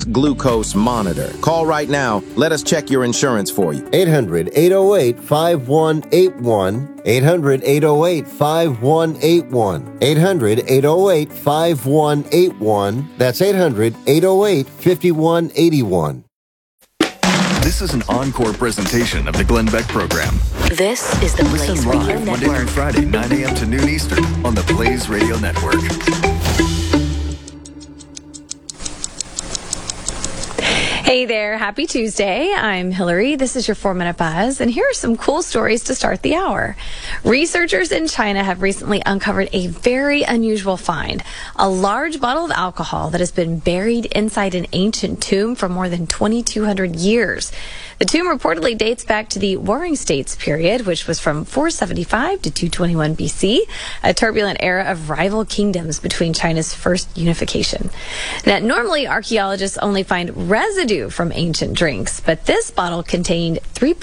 glucose monitor. Call right now. Let us check your insurance for you. 800-808-5181. 800-808-5181. 800-808-5181. That's 800-808-5181. This is an encore presentation of the Glenn Beck Program. This is the Blaze Listen Radio live Monday through Network. Friday, 9 a.m. to noon Eastern on the Blaze Radio Network. Hey there, happy Tuesday. I'm Hillary. This is your 4-Minute Buzz, and here are some cool stories to start the hour. Researchers in China have recently uncovered a very unusual find, a large bottle of alcohol that has been buried inside an ancient tomb for more than 2,200 years. The tomb reportedly dates back to the Warring States period, which was from 475 to 221 BC, a turbulent era of rival kingdoms between China's first unification. Now, normally archaeologists only find residue from ancient drinks, but this bottle contained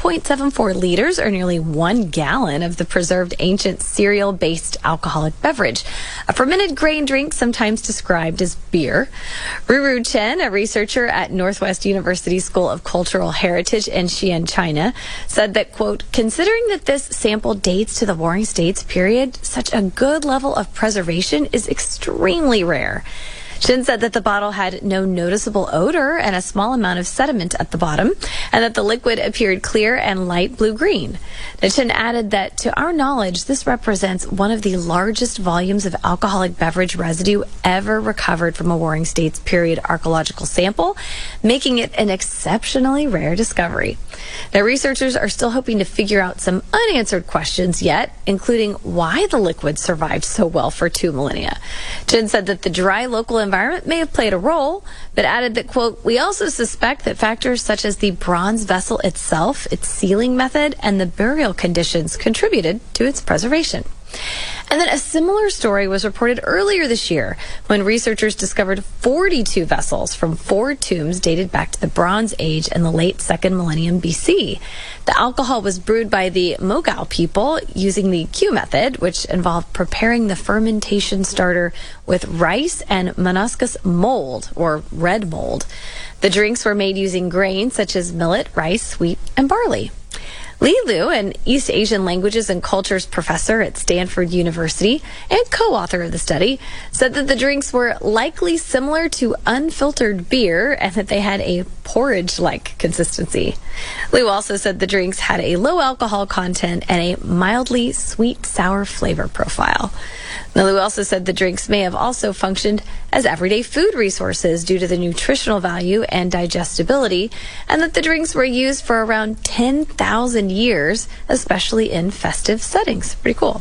3.74 liters, or nearly 1 gallon, of the preserved ancient cereal-based alcoholic beverage, a fermented grain drink sometimes described as beer. Ruru Chen, a researcher at Northwest University School of Cultural Heritage in Xi'an, China, said that, quote, considering that this sample dates to the Warring States period, such a good level of preservation is extremely rare. Shin said that the bottle had no noticeable odor and a small amount of sediment at the bottom, and that the liquid appeared clear and light blue-green. Shin added that, to our knowledge, this represents one of the largest volumes of alcoholic beverage residue ever recovered from a Warring States period archaeological sample, making it an exceptionally rare discovery. Now, researchers are still hoping to figure out some unanswered questions yet, including why the liquid survived so well for 2 millennia. Chen said that the dry local environment may have played a role, but added that, quote, we also suspect that factors such as the bronze vessel itself, its sealing method, and the burial conditions contributed to its preservation. And then a similar story was reported earlier this year when researchers discovered 42 vessels from 4 tombs dated back to the Bronze Age and the late 2nd millennium BC. The alcohol was brewed by the Mogao people using the Q method, which involved preparing the fermentation starter with rice and Monascus mold, or red mold. The drinks were made using grains such as millet, rice, wheat, and barley. Li Lu, an East Asian languages and cultures professor at Stanford University and co-author of the study, said that the drinks were likely similar to unfiltered beer and that they had a porridge-like consistency. Liu also said the drinks had a low alcohol content and a mildly sweet-sour flavor profile. Liu also said the drinks may have also functioned as everyday food resources due to the nutritional value and digestibility, and that the drinks were used for around 10,000 years, especially in festive settings. Pretty cool.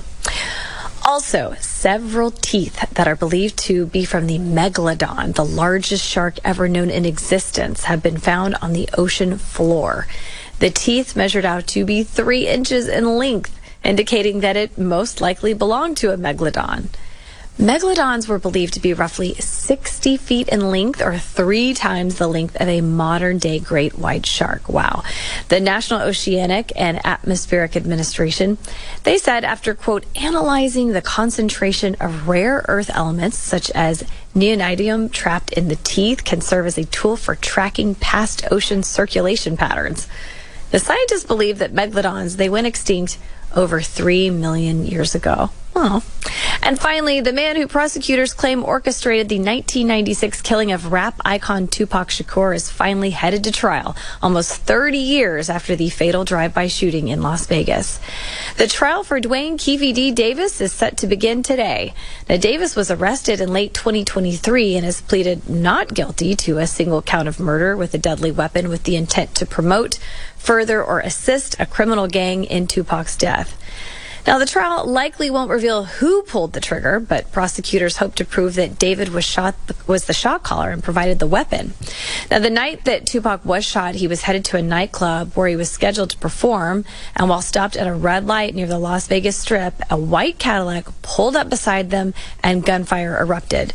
Also, several teeth that are believed to be from the megalodon, the largest shark ever known in existence, have been found on the ocean floor. The teeth measured out to be 3 inches in length, indicating that it most likely belonged to a megalodon. Megalodons were believed to be roughly 60 feet in length, or 3 times the length of a modern-day great white shark. Wow. The National Oceanic and Atmospheric Administration, they said after, quote, analyzing the concentration of rare earth elements such as neodymium trapped in the teeth can serve as a tool for tracking past ocean circulation patterns. The scientists believe that megalodons, they went extinct over 3 million years ago. Oh. And finally, the man who prosecutors claim orchestrated the 1996 killing of rap icon Tupac Shakur is finally headed to trial, almost 30 years after the fatal drive-by shooting in Las Vegas. The trial for Dwayne Keefe D. Davis is set to begin today. Now, Davis was arrested in late 2023 and has pleaded not guilty to a single count of murder with a deadly weapon with the intent to promote, further, or assist a criminal gang in Tupac's death. Now, the trial likely won't reveal who pulled the trigger, but prosecutors hope to prove that David was the shot caller and provided the weapon. Now, the night that Tupac was shot, he was headed to a nightclub where he was scheduled to perform, and while stopped at a red light near the Las Vegas Strip, a white Cadillac pulled up beside them and gunfire erupted.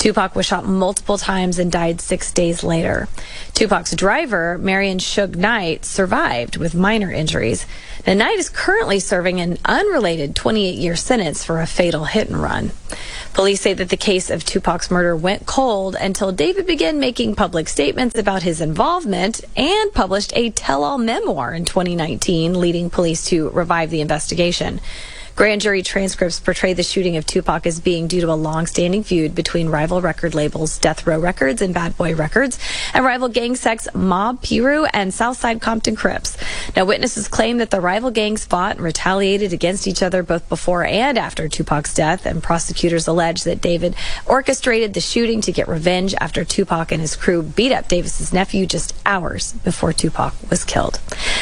Tupac was shot multiple times and died 6 days later. Tupac's driver, Marion Suge Knight, survived with minor injuries. Now, Knight is currently serving an unrelated 28-year sentence for a fatal hit and run. Police say that the case of Tupac's murder went cold until David began making public statements about his involvement and published a tell-all memoir in 2019, leading police to revive the investigation. Grand jury transcripts portray the shooting of Tupac as being due to a long-standing feud between rival record labels Death Row Records and Bad Boy Records and rival gang sects Mob Piru and Southside Compton Crips. Now, witnesses claim that the rival gangs fought and retaliated against each other both before and after Tupac's death, and prosecutors allege that David orchestrated the shooting to get revenge after Tupac and his crew beat up Davis's nephew just hours before Tupac was killed.